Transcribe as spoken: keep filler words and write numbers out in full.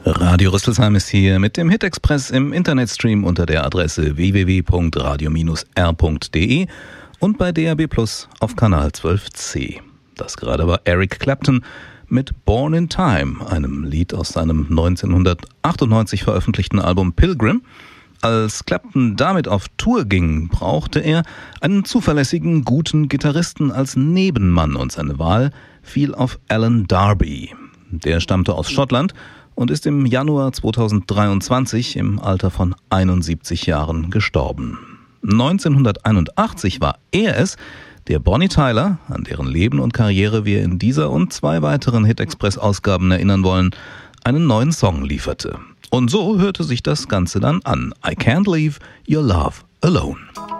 Radio Rüsselsheim ist hier mit dem Hit Express im Internetstream unter der Adresse w w w punkt radio r punkt d e und bei D A B Plus auf Kanal zwölf c. Das gerade war Eric Clapton mit Born in Time, einem Lied aus seinem neunzehnhundertachtundneunzig veröffentlichten Album Pilgrim. Als Clapton damit auf Tour ging, brauchte er einen zuverlässigen, guten Gitarristen als Nebenmann und seine Wahl fiel auf Alan Darby. Der stammte aus Schottland und ist im Januar zweitausenddreiundzwanzig im Alter von einundsiebzig Jahren gestorben. neunzehnhunderteinundachtzig war er es, der Bonnie Tyler, an deren Leben und Karriere wir in dieser und zwei weiteren Hit-Express-Ausgaben erinnern wollen, einen neuen Song lieferte. Und so hörte sich das Ganze dann an. I Can't Leave Your Love Alone.